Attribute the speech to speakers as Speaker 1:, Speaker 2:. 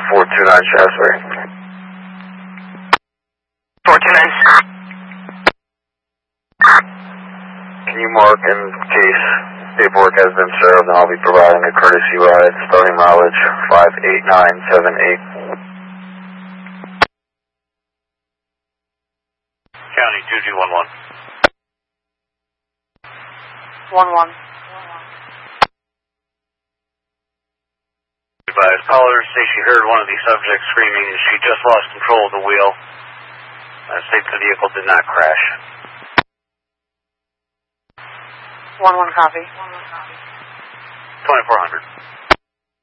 Speaker 1: 429 Shasbury.
Speaker 2: 429.
Speaker 1: Can you mark in case paperwork has been served, and I'll be providing a courtesy ride, starting mileage 58978.
Speaker 3: County 2211.
Speaker 2: 11.
Speaker 3: Advised callers say she heard one of the subjects screaming she just lost control of the wheel. States the vehicle did not crash.
Speaker 2: 11 copy.
Speaker 3: 2400.